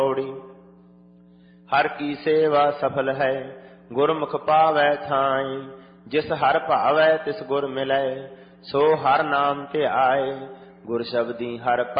हर की सेवा सफल है गुरमुख पावै थाई। जिस हर भावै तिस गुर मिलै सो हर नाम ते आए। गुर शब्दी हर